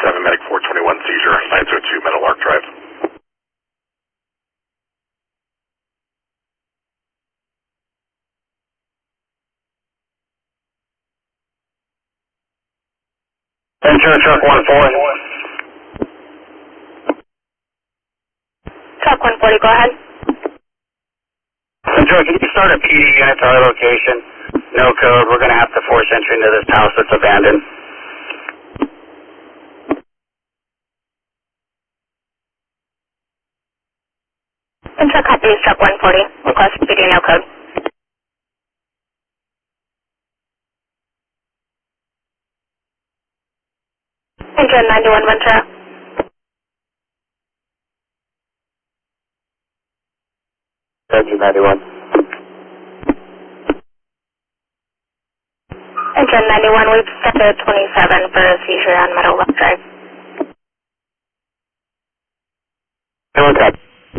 Medic 421 seizure, 902 Meadow Lark Drive. Ventura Truck 14. Truck 140, go ahead. Ventura, can you start a PD unit to our location? No code. We're going to have to force entry into this house that's abandoned. Ventura copies, Truck 140. Request PD, no code. Engine 91, Ventura. Engine 91. Engine 91, we've set to 27 for a seizure on Meadow Lark Drive. Go ahead.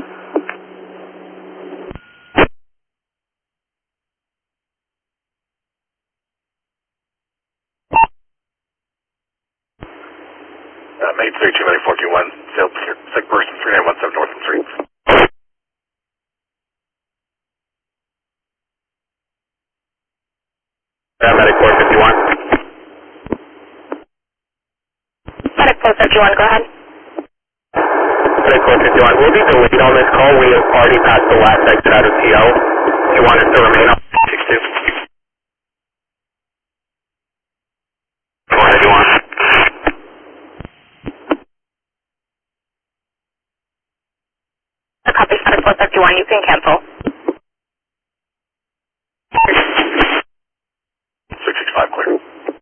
Mate 32 Medic 421, sick person 3917 Northern Street. Medic 451. Medic 451, go ahead. Medic 451. We'll be delayed on this call. We have already passed the last exit out of TO. Do you want us to remain on 62? Whatever you want. The copy Medic 451, you can cancel. 665 clear.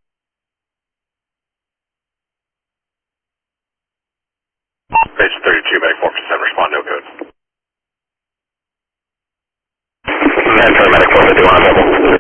Base 32 Medic 457, respond no code. Ventura Medic 451, double.